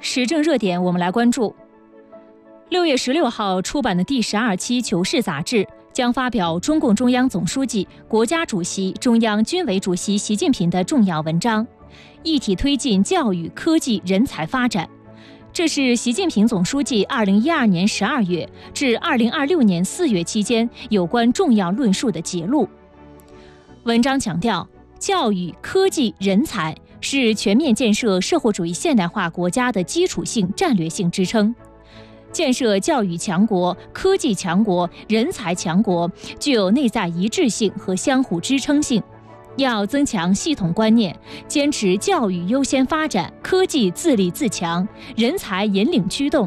时政热点，我们来关注。6月16号出版的第12期《求是》杂志将发表中共中央总书记、国家主席、中央军委主席习近平的重要文章，一体推进教育、科技、人才发展。这是习近平总书记2012年12月至2026年4月期间有关重要论述的节录。文章强调，教育、科技、人才是全面建设社会主义现代化国家的基础性、战略性支撑。建设教育强国、科技强国、人才强国，具有内在一致性和相互支撑性。要增强系统观念，坚持教育优先发展、科技自立自强、人才引领驱动，